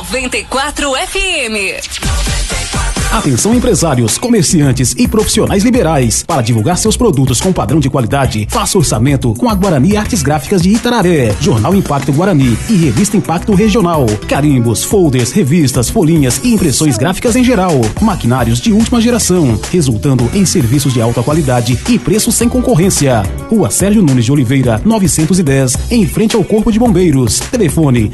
94 FM. Atenção empresários, comerciantes e profissionais liberais. Para divulgar seus produtos com padrão de qualidade, faça orçamento com a Guarani Artes Gráficas de Itararé, Jornal Impacto Guarani e Revista Impacto Regional. Carimbos, folders, revistas, folhinhas e impressões gráficas em geral. Maquinários de última geração, resultando em serviços de alta qualidade e preço sem concorrência. Rua Sérgio Nunes de Oliveira, 910, em frente ao Corpo de Bombeiros. Telefone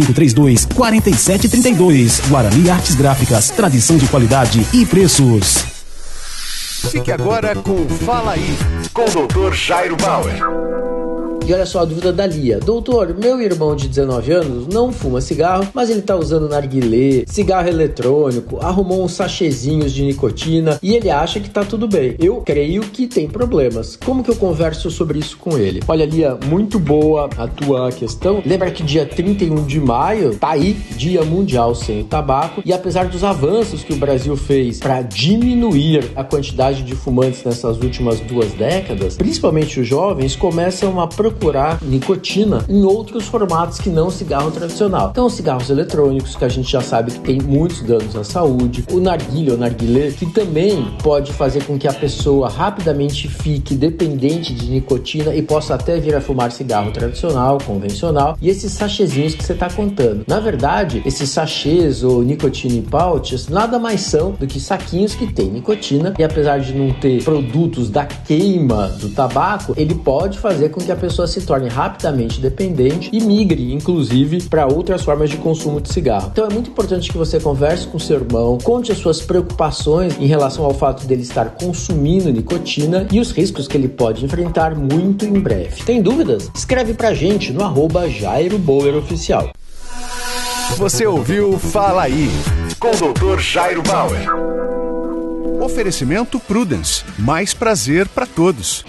3532-4732. Guarani Artes Gráficas, tradição de qualidade e preços. Fique agora com Fala Aí, com o Dr. Jairo Bauer. E olha só a dúvida da Lia. Doutor, meu irmão de 19 anos não fuma cigarro, mas ele tá usando narguilé, cigarro eletrônico, arrumou uns sachezinhos de nicotina e ele acha que tá tudo bem. Eu creio que tem problemas. Como que eu converso sobre isso com ele? Olha, Lia, muito boa a tua questão. Lembra que dia 31 de maio tá aí, Dia Mundial Sem o Tabaco, e apesar dos avanços que o Brasil fez para diminuir a quantidade de fumantes nessas últimas 2 décadas, principalmente os jovens começam a procurar nicotina em outros formatos que não o cigarro tradicional. Então, os cigarros eletrônicos, que a gente já sabe que tem muitos danos à saúde, o narguilé ou narguilé, que também pode fazer com que a pessoa rapidamente fique dependente de nicotina e possa até vir a fumar cigarro tradicional, convencional, e esses sachezinhos que você está contando. Na verdade, esses sachês ou nicotine pouches nada mais são do que saquinhos que têm nicotina, e apesar de não ter produtos da queima do tabaco, ele pode fazer com que a pessoa se torne rapidamente dependente e migre, inclusive, para outras formas de consumo de cigarro. Então é muito importante que você converse com seu irmão, conte as suas preocupações em relação ao fato dele estar consumindo nicotina e os riscos que ele pode enfrentar muito em breve. Tem dúvidas? Escreve pra gente no @JairoBauerOficial. Você ouviu Fala Aí, com o Dr. Jairo Bauer. Oferecimento Prudence, mais prazer para todos.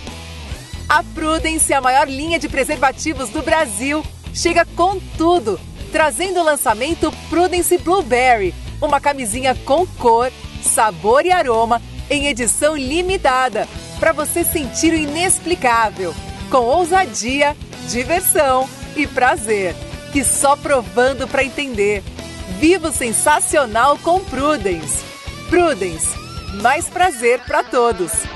A Prudence, a maior linha de preservativos do Brasil, chega com tudo, trazendo o lançamento Prudence Blueberry, uma camisinha com cor, sabor e aroma em edição limitada, para você sentir o inexplicável, com ousadia, diversão e prazer, que só provando para entender. Viva o sensacional com Prudence. Prudence, mais prazer para todos.